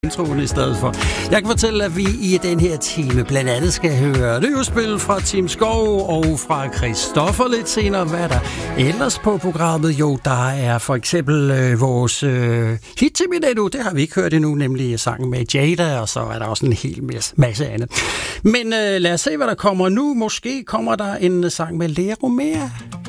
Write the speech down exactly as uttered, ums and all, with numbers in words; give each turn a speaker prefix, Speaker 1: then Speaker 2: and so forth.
Speaker 1: introen i stedet for. Jeg kan fortælle, at vi i den her time blandt andet skal høre det udspil fra Tim Skov og fra Christoffer lidt senere. Hvad er der ellers på programmet? Jo, der er for eksempel øh, vores øh, hit til Minetto. Det har vi ikke hørt endnu, nemlig sangen med Jada, og så er der også en hel masse andet. Men øh, lad os se, hvad der kommer nu. Måske kommer der en sang med Lea Romea.